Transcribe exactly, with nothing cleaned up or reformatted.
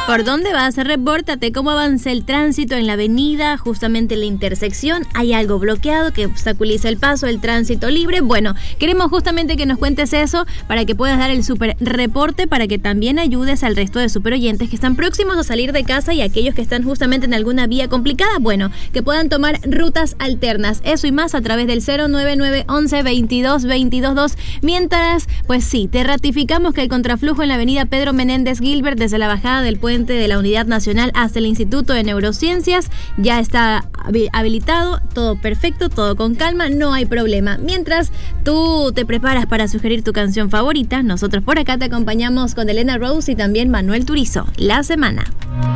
¿Por dónde vas? Repórtate cómo avanza el tránsito en la avenida, justamente en la intersección. Hay algo bloqueado que obstaculiza el paso, el tránsito libre. Bueno, queremos justamente que nos cuentes eso para que puedas dar el super reporte, para que también ayudes al resto de super oyentes que están próximos a salir de casa y aquellos que están justamente en alguna vía complicada, bueno, que puedan tomar rutas alternas. Eso y más a través del cero nueve nueve once veintidós veintidós dos. Mientras, pues sí, te ratificamos que el contraflujo en la avenida Pedro Menéndez Gilbert, desde la bajada del puente de la Unidad Nacional hasta el Instituto de Neurociencias, ya está habilitado, todo perfecto, todo con calma, no hay problema. Mientras tú te preparas para sugerir tu canción favorita, nosotros por acá te acompañamos con Elena Rose y también Manuel Turizo. La semana.